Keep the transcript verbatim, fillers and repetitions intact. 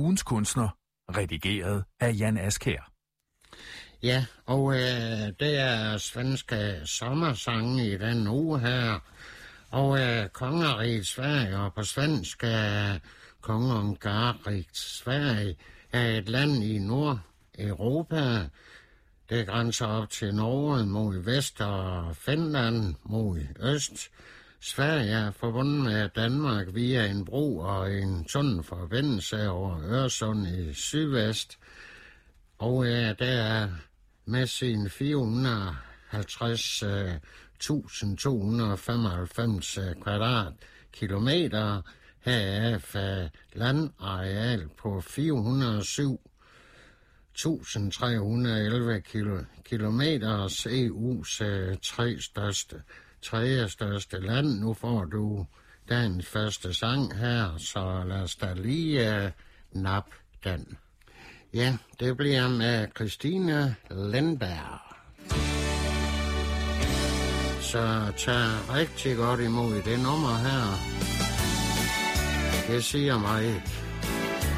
ugens kunstner, redigeret af Jan Askjær. Ja, og øh, det er svenske sommersange i den uge her. Og øh, kongeriget Sverige, og på svensk er kongeriget Sverige, er et land i Nordeuropa. Det grænser op til Norge mod vest og Finland mod øst. Sverige er forbundet med Danmark via en bro og en tunnelforbindelse over Øresund i sydvest. Og ja, det er med sine fire hundrede og halvtreds tusind to hundrede og femoghalvfems kvadratkilometer, heraf landareal på fire hundrede og syv tusind tre hundrede og elleve kilometer, E U's tre største, tredje største land. Nu får du dagens første sang her, så lad os da lige uh, nappe den. Ja, det bliver med Christine Lindberg. Så tag rigtig godt imod det nummer her. Det siger mig ikke.